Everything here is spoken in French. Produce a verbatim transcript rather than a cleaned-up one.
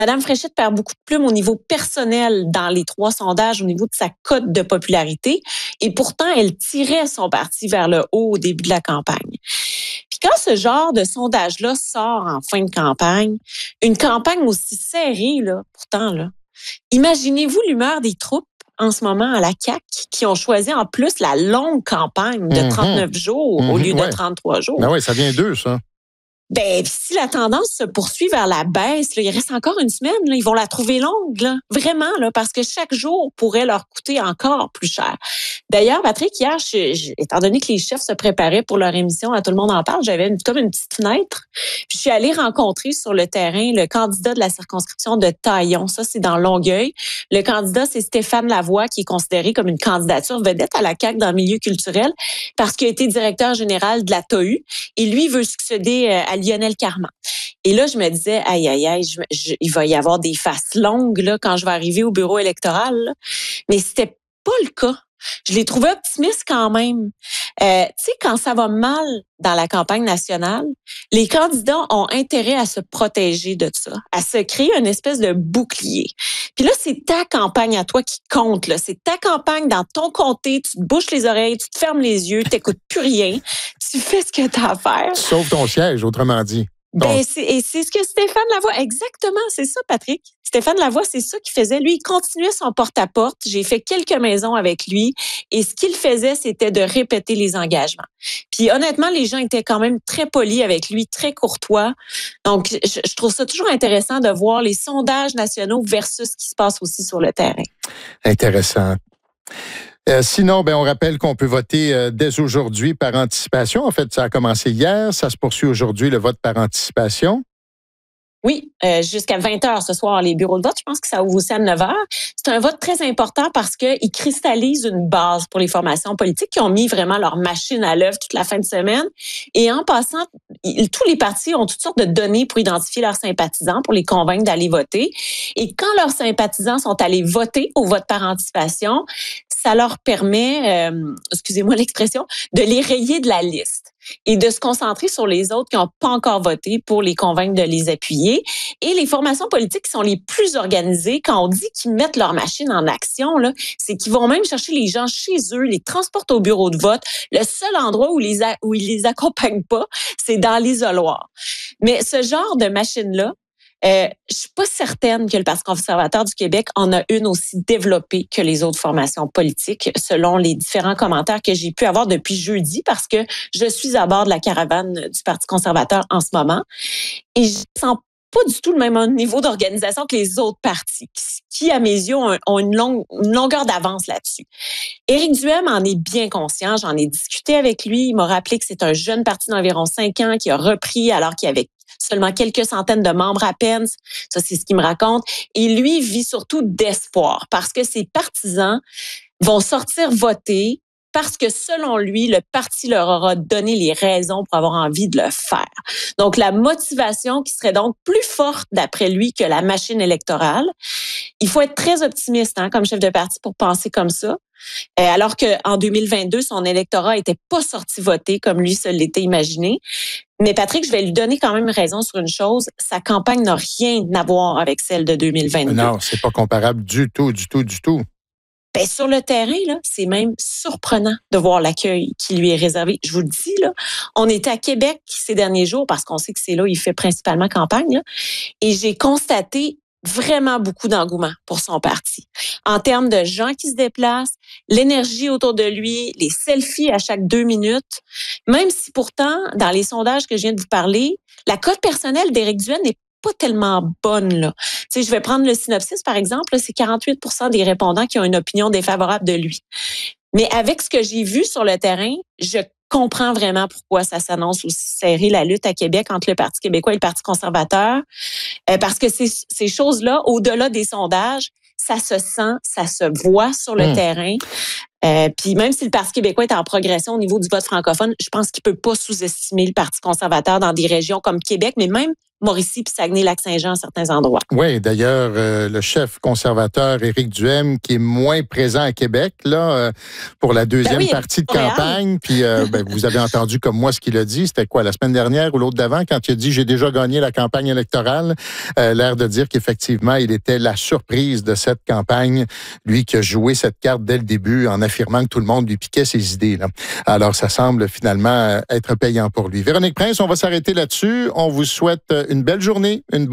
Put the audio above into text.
Mme Fréchette perd beaucoup de plumes au niveau personnel dans les trois sondages, au niveau de sa cote de popularité. Et pourtant, elle tirait son parti vers le haut au début de la campagne. Puis quand ce genre de sondage-là sort en fin de campagne, une campagne aussi serrée, là, pourtant, là, imaginez-vous l'humeur des troupes en ce moment à la C A Q qui ont choisi en plus la longue campagne de trente-neuf mm-hmm. jours mm-hmm. au lieu de ouais. trente-trois jours. Ben oui, ça vient d'eux, ça. Ben, si la tendance se poursuit vers la baisse, là, il reste encore une semaine, là, ils vont la trouver longue, là, vraiment, là, parce que chaque jour pourrait leur coûter encore plus cher. D'ailleurs, Patrick, hier, je, je, étant donné que les chefs se préparaient pour leur émission à Tout le monde en parle, j'avais une, comme une petite fenêtre. Puis je suis allée rencontrer sur le terrain le candidat de la circonscription de Taillon. Ça, c'est dans Longueuil. Le candidat, c'est Stéphane Lavoie, qui est considéré comme une candidature vedette à la C A Q dans le milieu culturel parce qu'il a été directeur général de la T A U. Et lui, il veut succéder à Lionel Carman. Et là, je me disais, aïe, aïe, aïe, je, je, il va y avoir des faces longues là, quand je vais arriver au bureau électoral. Là. Mais c'était pas le cas. Je l'ai trouvé optimiste quand même. Euh, tu sais, quand ça va mal dans la campagne nationale, les candidats ont intérêt à se protéger de ça, à se créer une espèce de bouclier. Puis là, c'est ta campagne à toi qui compte. Là. C'est ta campagne dans ton comté. Tu te bouches les oreilles, tu te fermes les yeux, tu n'écoutes plus rien. Tu fais ce que tu as à faire. Sauf ton siège, autrement dit. Ben, c'est, et c'est ce que Stéphane Lavoie, exactement, c'est ça, Patrick. Stéphane Lavoie, c'est ça qu'il faisait. Lui, il continuait son porte-à-porte. J'ai fait quelques maisons avec lui. Et ce qu'il faisait, c'était de répéter les engagements. Puis honnêtement, les gens étaient quand même très polis avec lui, très courtois. Donc, je, je trouve ça toujours intéressant de voir les sondages nationaux versus ce qui se passe aussi sur le terrain. Intéressant. Euh, sinon, ben on rappelle qu'on peut voter euh, dès aujourd'hui par anticipation. En fait, ça a commencé hier, ça se poursuit aujourd'hui, le vote par anticipation. Oui, euh, jusqu'à vingt heures ce soir, les bureaux de vote. Je pense que ça ouvre aussi à neuf heures. C'est un vote très important parce qu'il cristallise une base pour les formations politiques qui ont mis vraiment leur machine à l'œuvre toute la fin de semaine. Et en passant, il, tous les partis ont toutes sortes de données pour identifier leurs sympathisants, pour les convaincre d'aller voter. Et quand leurs sympathisants sont allés voter au vote par anticipation, ça leur permet, euh, excusez-moi l'expression, de les rayer de la liste et de se concentrer sur les autres qui n'ont pas encore voté pour les convaincre de les appuyer. Et les formations politiques qui sont les plus organisées, quand on dit qu'ils mettent leur machine en action, là, c'est qu'ils vont même chercher les gens chez eux, les transportent au bureau de vote. Le seul endroit où, les a, où ils les accompagnent pas, c'est dans l'isoloir. Mais ce genre de machine-là, Euh, je suis pas certaine que le Parti conservateur du Québec en a une aussi développée que les autres formations politiques, selon les différents commentaires que j'ai pu avoir depuis jeudi, parce que je suis à bord de la caravane du Parti conservateur en ce moment. Et je sens pas du tout le même niveau d'organisation que les autres partis, qui, à mes yeux, ont, ont une, longue, une longueur d'avance là-dessus. Éric Duhem en est bien conscient. J'en ai discuté avec lui. Il m'a rappelé que c'est un jeune parti d'environ cinq ans qui a repris alors qu'il y avait seulement quelques centaines de membres à peine. Ça, c'est ce qu'il me raconte. Et lui vit surtout d'espoir parce que ses partisans vont sortir voter parce que, selon lui, le parti leur aura donné les raisons pour avoir envie de le faire. Donc, la motivation qui serait donc plus forte, d'après lui, que la machine électorale. Il faut être très optimiste hein, comme chef de parti pour penser comme ça. Euh, alors qu'en deux mille vingt-deux, son électorat n'était pas sorti voter comme lui se l'était imaginé. Mais Patrick, je vais lui donner quand même raison sur une chose. Sa campagne n'a rien à voir avec celle de deux mille vingt-deux. Non, c'est pas comparable du tout, du tout, du tout. Ben, sur le terrain, là, c'est même surprenant de voir l'accueil qui lui est réservé. Je vous le dis, là, on était à Québec ces derniers jours parce qu'on sait que c'est là où il fait principalement campagne. Là, et j'ai constaté vraiment beaucoup d'engouement pour son parti. En termes de gens qui se déplacent, l'énergie autour de lui, les selfies à chaque deux minutes, même si pourtant, dans les sondages que je viens de vous parler, la cote personnelle d'Éric Duhem n'est pas tellement bonne, là. Tu sais, je vais prendre le synopsis, par exemple, là, c'est quarante-huit pour cent des répondants qui ont une opinion défavorable de lui. Mais avec ce que j'ai vu sur le terrain, je comprends vraiment pourquoi ça s'annonce aussi serré, la lutte à Québec entre le Parti québécois et le Parti conservateur. Euh, parce que ces, ces choses-là, au-delà des sondages, ça se sent, ça se voit sur le mmh. terrain. Euh, puis même si le Parti québécois est en progression au niveau du vote francophone, je pense qu'il peut pas sous-estimer le Parti conservateur dans des régions comme Québec, mais même Mauricie puis Saguenay-Lac-Saint-Jean à certains endroits. Oui, d'ailleurs, euh, le chef conservateur Éric Duhaime, qui est moins présent à Québec, là, euh, pour la deuxième ben oui, partie de Montréal. campagne. Puis, euh, ben, vous avez entendu comme moi ce qu'il a dit. C'était quoi, la semaine dernière ou l'autre d'avant, quand il a dit « J'ai déjà gagné la campagne électorale euh, », l'air de dire qu'effectivement, il était la surprise de cette campagne. Lui qui a joué cette carte dès le début en affirmant que tout le monde lui piquait ses idées, là. Alors, ça semble finalement être payant pour lui. Véronique Prince, on va s'arrêter là-dessus. On vous souhaite une belle journée, une bonne